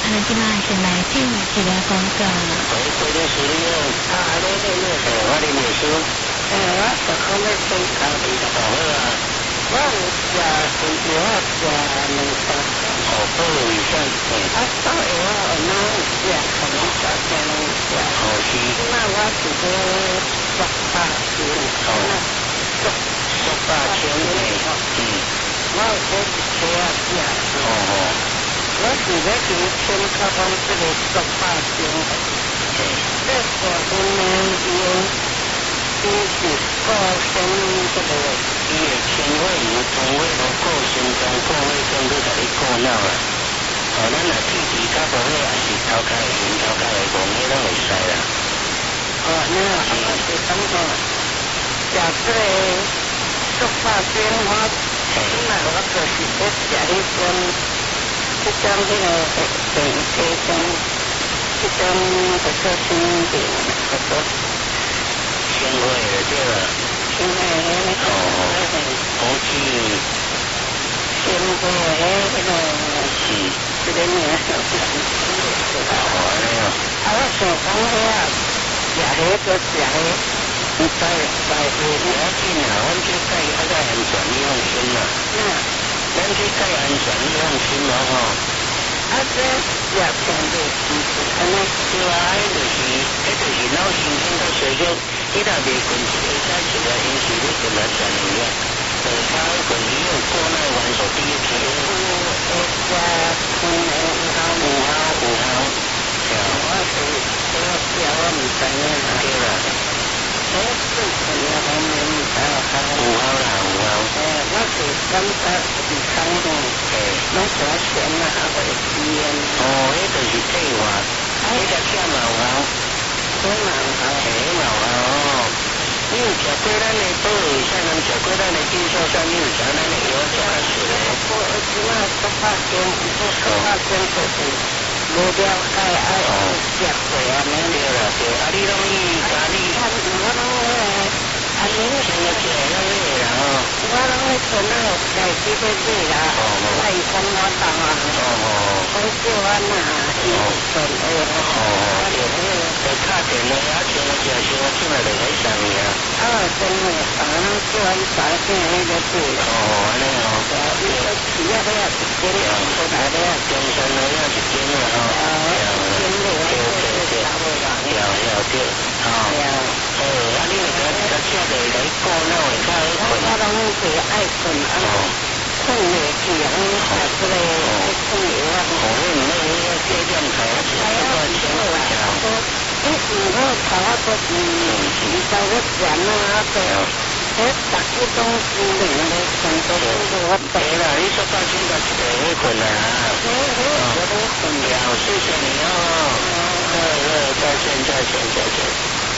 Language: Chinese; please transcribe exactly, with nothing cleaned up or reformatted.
咱即摆先来进一个广告。 喂，贵律师你好。啊，你你你，诶，我林律师。诶，我就讲要请教你就好啊。我有食是药，食两三哦，保卫生。诶，啊，所以我有哪有食，可能食成食。哦，是。那我是要做八千。哦。做做八千诶。嗯。我有在一车啊食。哦哦。我是要求请较讲这个做八千。嘿。这个因为伊伊是个先这个伊的纤维有同位和个心脏个位跟佮甲你过脑啦。哦，咱若体质较无好，也是头壳会晕、头壳会懵，迄拢会使啦。哦，你啊，我是感觉食这个做八千，我本来我就是要食迄种。这种迄个电梯种，这种叫做什么病？叫做纤维的对啦。纤维的那个。哦。好似纤维的那个。是。这个名叫什么？哦，安尼哦。啊，我想讲遐食迄个食迄，唔知在乎唔要紧啦，阮这介较较安全，你放心啦。嗯。咱这介安全，你放心咯吼。啊，这也相对舒服，安尼对啊，迄就是，迄就是脑神经较衰弱，你若袂困一个早一个，因是你困来全能力，下骹困伊有过耐元素第一期。会食困的有效无效有效，对啊，我是这个食我毋知影啦。对啦。诶，最困的方面毋知有效。有效啦，有效。诶，我是感觉健康吼，诶，拢加咸啦，啊，或者食盐。哦，迄就是退化，迄个吃嘛有效，迄嘛有效，嘿，嘛有效哦。你有食过咱的保卫啥人食过咱的金秀山，你有食咱的药食啊是嘞。我我即摆做八千，做八千就是无了解爱食过安尼对啦对，啊你拢去家里，我拢迄个。啊，你那现在这样那个啦吼，我拢会存那个在这个这啦，爱生活当啊，讲叫我哪有存的哦，对，在卡电的啊，像我这像我进来就在上面啊，啊，真的，啊，叫我打进那个对，哦，安尼哦，你说企业的也是真的，出来的也中山的也是真的吼，啊，真的，对对对，对对对，好，哦，啊，你那个个吃的来过脑会较好困，我拢是爱困啊，困袂去啊，食这个困药啊，哦，你唔那你要戒点头，吃这个清好啦，你唔好头啊都唔唔受得凉啊，对哦，迄逐个东西咧，全部都是我白啦，你说到现在是会困啦，哦，我都困了，谢谢你哦，呃呃，再见再见再见。